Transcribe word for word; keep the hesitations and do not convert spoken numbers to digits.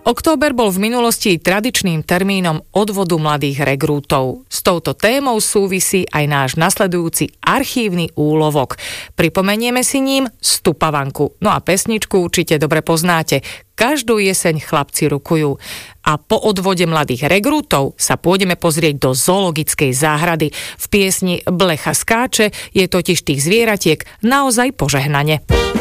Október bol v minulosti tradičným termínom odvodu mladých regrútov. S touto témou súvisí aj náš nasledujúci archívny úlovok. Pripomenieme si ním Stupavanku. No a pesničku určite dobre poznáte. Každú jeseň chlapci rukujú. A po odvode mladých regrútov sa pôjdeme pozrieť do zoologickej záhrady. V piesni Blecha skáče je totiž tých zvieratiek naozaj požehnane.